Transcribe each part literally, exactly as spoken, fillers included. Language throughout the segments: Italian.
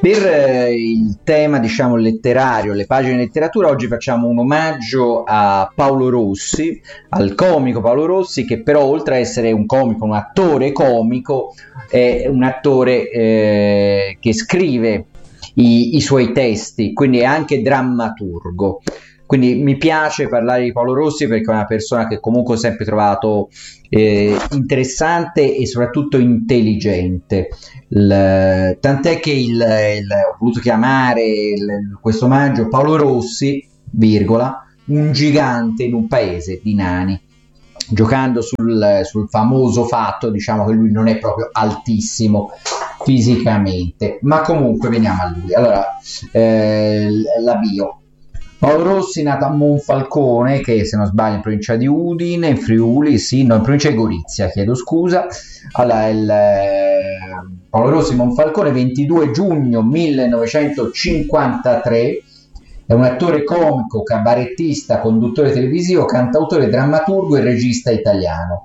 Per eh, il tema, diciamo, letterario, le pagine di letteratura, oggi facciamo un omaggio a Paolo Rossi, al comico Paolo Rossi, che però oltre a essere un comico, un attore comico, è un attore eh, che scrive i, i suoi testi, quindi è anche drammaturgo. Quindi mi piace parlare di Paolo Rossi perché è una persona che comunque ho sempre trovato eh, interessante e soprattutto intelligente. Il, tant'è che il, il, ho voluto chiamare il, questo omaggio Paolo Rossi, virgola, un gigante in un paese di nani, giocando sul, sul famoso fatto, diciamo, che lui non è proprio altissimo fisicamente, ma comunque veniamo a lui. Allora, eh, la bio. Paolo Rossi, nato a Monfalcone, che se non sbaglio in provincia di Udine, in Friuli, sì, no, in provincia di Gorizia, chiedo scusa. Allora, il, eh, Paolo Rossi, Monfalcone, ventidue giugno millenovecentocinquantatré, è un attore comico, cabarettista, conduttore televisivo, cantautore, drammaturgo e regista italiano.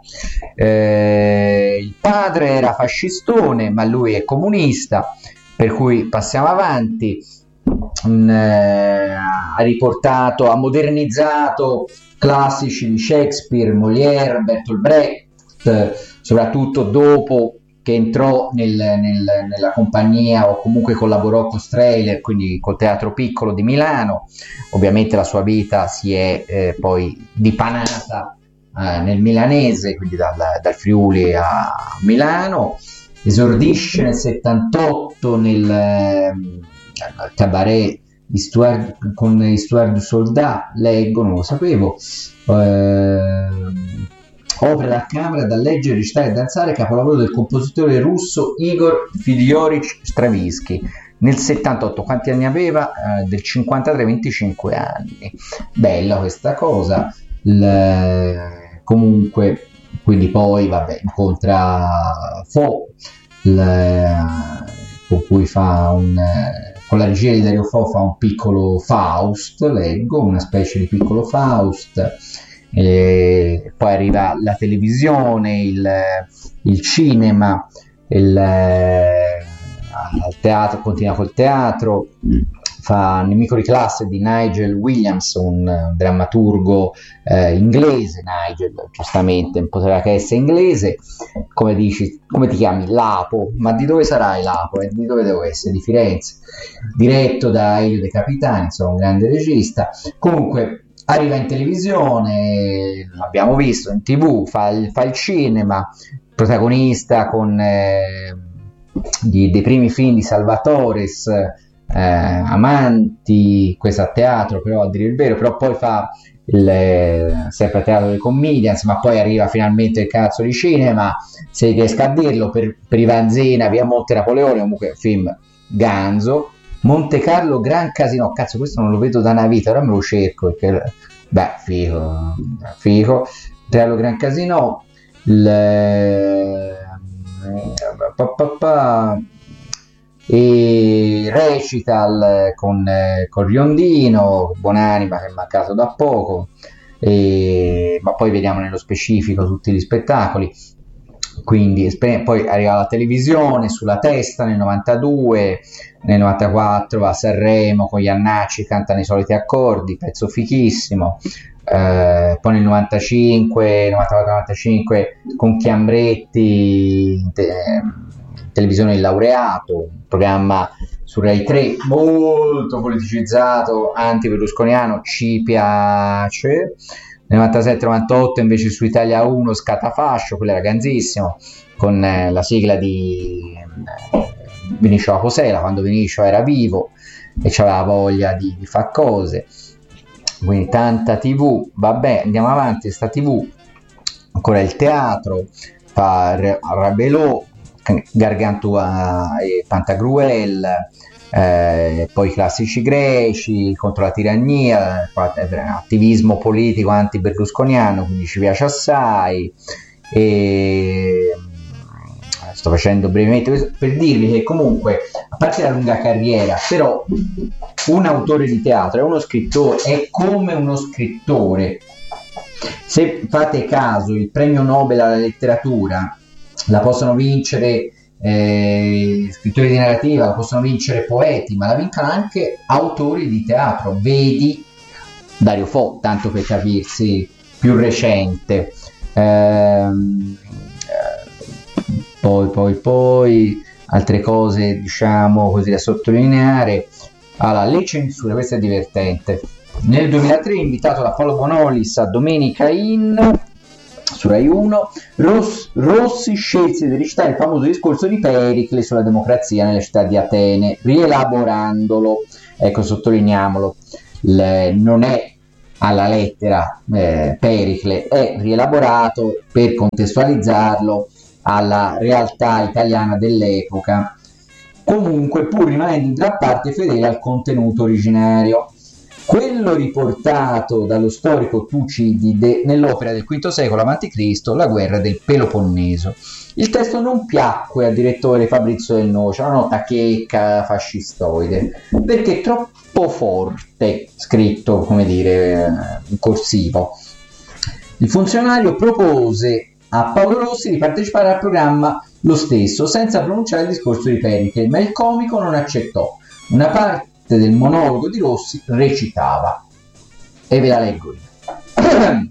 Eh, il padre era fascistone, ma lui è comunista, per cui passiamo avanti. Mm, eh, ha riportato, ha modernizzato classici di Shakespeare, Molière, Bertolt Brecht, soprattutto dopo che entrò nel, nel, nella compagnia o comunque collaborò con Strehler, quindi col Teatro Piccolo di Milano. Ovviamente la sua vita si è eh, poi dipanata eh, nel milanese, quindi dal, dal Friuli a Milano. Esordisce nel settantotto nel eh, cabaret Histoire, con Histoire du Soldat, leggo, non lo sapevo. Eh, opera da camera da leggere, recitare e danzare, capolavoro del compositore russo Igor Fiodorich Stravinsky. Nel settantotto, quanti anni aveva? Eh, del cinquantatré, venticinque anni. Bella questa cosa. Il, comunque, quindi poi vabbè, incontra Fo, il, con cui fa un, con la regia di Dario Fo fa un piccolo Faust, leggo, una specie di piccolo Faust. E poi arriva la televisione, il, il cinema, il, al teatro, continua col teatro, fa Nemico di classe di Nigel Williams, un drammaturgo eh, inglese. Nigel, giustamente, poteva che essere inglese. Come dici, come ti chiami? Lapo? Ma di dove sarai Lapo? E di dove devo essere? Di Firenze. Diretto da Elio De Capitani, insomma un grande regista. Comunque arriva in televisione, l'abbiamo visto in tv, fa il, fa il cinema, protagonista con eh, di, dei primi film di Salvatores, eh, Amanti, questo a teatro, però a dire il vero, però poi fa il, sempre a teatro dei comedians, ma poi arriva finalmente il cazzo di cinema, se riesco a dirlo, per, per Ivanzina, Via Monte Napoleone, comunque film ganzo. Monte Carlo Gran Casino, cazzo, questo non lo vedo da una vita, ora me lo cerco perché, beh, figo, figo. Carlo Gran Casino, il, pa, pa, pa, e recita il, con, con Riondino, Buonanima, che è mancato da poco, e, ma poi vediamo nello specifico tutti gli spettacoli. Quindi poi arriva la televisione, Sulla testa nel novantadue, nel novantaquattro va a Sanremo con Iannacci, cantano i soliti accordi, pezzo fichissimo. Eh, poi nel novantacinque, novantaquattro novantacinque con Chiambretti, te, televisione Il Laureato, un programma su Rai tre molto politicizzato, anti-berlusconiano, ci piace. Nel novantasette novantotto invece su Italia uno Scatafascio, quello era ganzissimo, con eh, la sigla di eh, Vinicio Aposela, quando Vinicio era vivo e aveva voglia di, di fare cose. Quindi tanta tv, vabbè, andiamo avanti, sta tv, ancora il teatro, fa Rabelais, Gargantua e Pantagruel, eh, poi i classici greci, contro la tirannia, attivismo politico anti-berlusconiano, quindi ci piace assai. E sto facendo brevemente questo per dirvi che comunque, a parte la lunga carriera, però un autore di teatro è uno scrittore, è come uno scrittore. Se fate caso, il premio Nobel alla letteratura la possono vincere eh, scrittori di narrativa, la possono vincere poeti, ma la vincono anche autori di teatro. Vedi Dario Fo, tanto per capirsi, più recente. Ehm, poi, poi, poi, altre cose, diciamo così, da sottolineare. Allora, le censure, questo è divertente. Nel duemilatré, invitato da Paolo Bonolis a Domenica In su Rai uno, Ross, Rossi scelse di recitare il famoso discorso di Pericle sulla democrazia nella città di Atene, rielaborandolo. Ecco, sottolineiamolo, le, non è alla lettera eh, Pericle, è rielaborato per contestualizzarlo alla realtà italiana dell'epoca, comunque pur rimanendo in gran parte fedele al contenuto originario. Quello riportato dallo storico Tucidide nell'opera del quinto secolo avanti Cristo, La guerra del Peloponneso. Il testo non piacque al direttore Fabrizio Del Noce, una nota checca fascistoide, perché è troppo forte, scritto, come dire, in corsivo. Il funzionario propose a Paolo Rossi di partecipare al programma lo stesso, senza pronunciare il discorso di Pericle, ma il comico non accettò. Una parte del monologo di Rossi recitava, e ve la leggo io.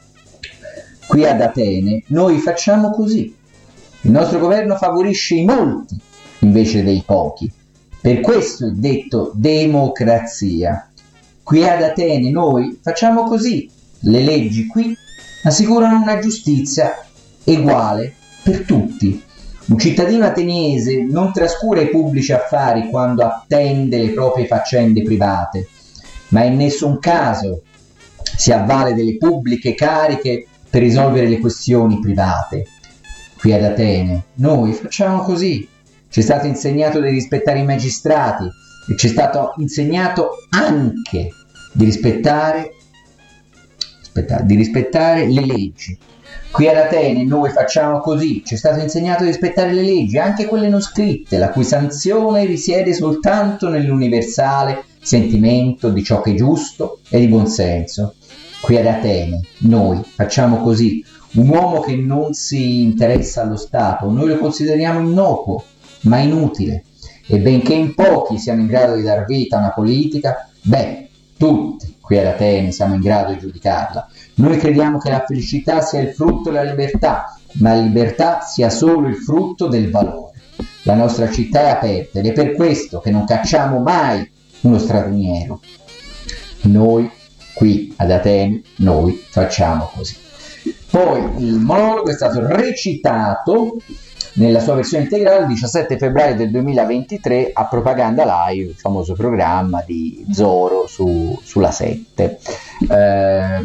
Qui ad Atene noi facciamo così. Il nostro governo favorisce i molti invece dei pochi. Per questo è detto democrazia. Qui ad Atene noi facciamo così. Le leggi qui assicurano una giustizia uguale per tutti. Un cittadino ateniese non trascura i pubblici affari quando attende le proprie faccende private, ma in nessun caso si avvale delle pubbliche cariche per risolvere le questioni private. Qui ad Atene noi facciamo così. Ci è stato insegnato di rispettare i magistrati e ci è stato insegnato anche di rispettare, aspettate, di rispettare le leggi. Qui ad Atene noi facciamo così, ci è stato insegnato di rispettare le leggi, anche quelle non scritte, la cui sanzione risiede soltanto nell'universale sentimento di ciò che è giusto e di buonsenso. Qui ad Atene noi facciamo così. Un uomo che non si interessa allo Stato, noi lo consideriamo innocuo, ma inutile. E benché in pochi siano in grado di dar vita a una politica, beh, tutti qui ad Atene siamo in grado di giudicarla. Noi crediamo che la felicità sia il frutto della libertà, ma la libertà sia solo il frutto del valore. La nostra città è aperta ed è per questo che non cacciamo mai uno straniero. Noi qui ad Atene, noi facciamo così. Poi il monologo è stato recitato nella sua versione integrale il diciassette febbraio del duemilaventitré a Propaganda Live, il famoso programma di Zoro su, sulla sette. Eh,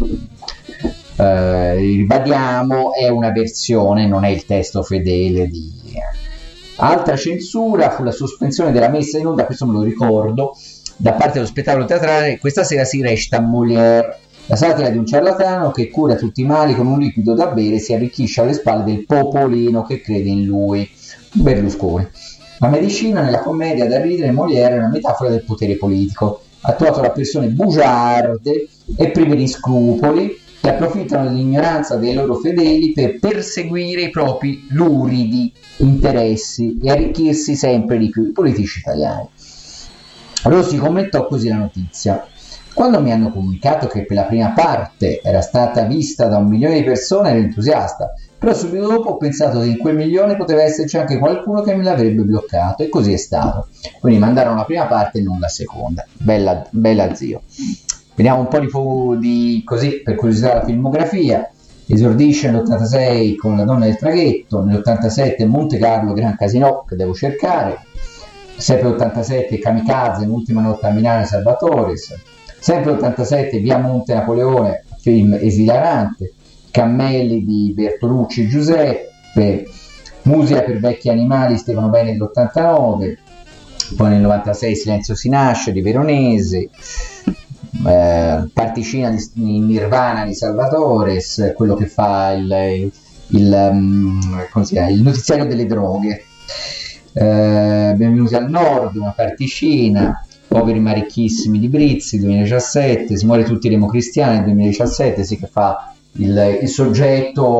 eh, ribadiamo, è una versione, non è il testo fedele di... Altra censura fu la sospensione della messa in onda, questo me lo ricordo, da parte dello spettacolo teatrale. Questa sera si recita Molière, la satira di un ciarlatano che cura tutti i mali con un liquido da bere e si arricchisce alle spalle del popolino che crede in lui, Berlusconi. La medicina nella commedia da ridere Molière è una metafora del potere politico, attuato da persone bugiarde e prive di scrupoli che approfittano dell'ignoranza dei loro fedeli per perseguire i propri luridi interessi e arricchirsi sempre di più i politici italiani. Rossi commentò così la notizia. Quando mi hanno comunicato che per la prima parte era stata vista da un milione di persone ero entusiasta, però subito dopo ho pensato che in quel milione poteva esserci anche qualcuno che me l'avrebbe bloccato, e così è stato. Quindi mandarono la prima parte e non la seconda. Bella, bella zio. Vediamo un po' di, fu- di così, per curiosità, la filmografia. Esordisce nell'ottantasei con La donna del traghetto, nell'ottantasette Monte Carlo Gran Casino, che devo cercare, sempre ottantasette Kamikaze, L'ultima notte a Milano, Salvatores, sempre ottantasette Via Monte Napoleone, film esilarante, Cammelli di Bertolucci Giuseppe, Musica per vecchi animali Stefano Beni dell'ottantanove, poi nel novantasei Silenzio si nasce di Veronese, eh, Particina di, in Nirvana di Salvatores, quello che fa il, il, il, um, come si chiama? Il notiziario delle droghe, eh, Benvenuti al Nord, una particina, Poveri ma ricchissimi di Brizzi duemiladiciassette, Si muore tutti i democristiani duemiladiciassette, sì, che fa il, il soggetto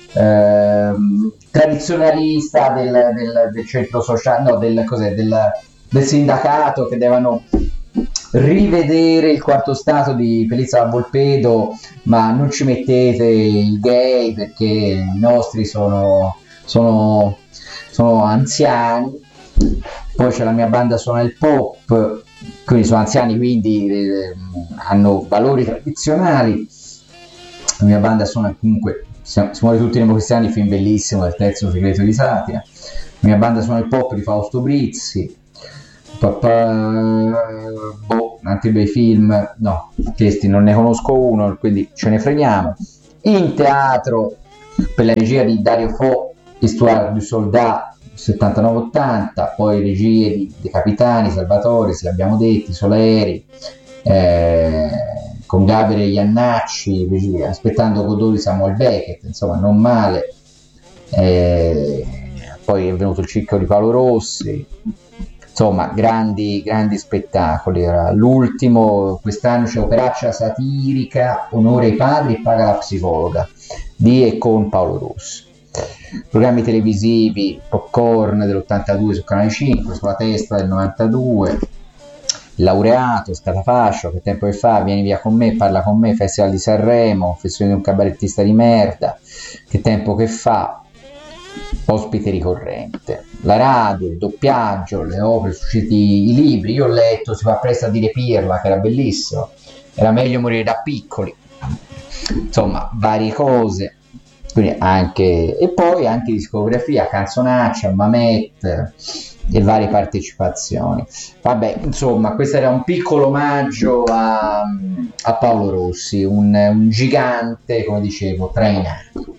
ehm, tradizionalista del, del, del centro sociale, no, del, cos'è, del, del sindacato, che devono rivedere il quarto stato di Pelizza da Volpedo, ma non ci mettete il gay perché i nostri sono, sono, sono anziani. Poi c'è la mia banda suona il pop, quindi sono anziani, quindi eh, hanno valori tradizionali. La mia banda suona comunque Siamo, si muore tutti i democristiani, film bellissimo, Il terzo segreto di Satira. La mia banda suona il pop di Fausto Brizzi. Papà, boh, altri bei film, no, questi non ne conosco uno, quindi ce ne freghiamo. In teatro, per la regia di Dario Fo, Histoire du Soldat settantanove ottanta, poi regie di De Capitani, Salvatore, se l'abbiamo detti, Soleri, eh, con Gabriele Iannacci, regia, Aspettando Godot di Samuel Beckett, insomma non male. Eh, poi è venuto il Cicco di Paolo Rossi, insomma grandi, grandi spettacoli. Era l'ultimo, quest'anno c'è Operaccia satirica, Onore ai padri e Paga la psicologa, di e con Paolo Rossi. Programmi televisivi, Popcorn dell'ottantadue su Canale cinque, Sulla testa del novantadue, Laureato, Scatafascio, Che tempo che fa, Vieni via con me, Parla con me, Festival di Sanremo, Confessioni di un cabarettista di merda, Che tempo che fa, Ospite ricorrente. La radio, il doppiaggio, le opere, susciti, i libri. Io ho letto Si fa presto a dire Pirla, che era bellissimo, Era meglio morire da piccoli, insomma varie cose. Quindi anche, e poi anche discografia, Canzonaccia, Mamet e varie partecipazioni. Vabbè, insomma, questo era un piccolo omaggio a, a Paolo Rossi, un, un gigante, come dicevo, trainato.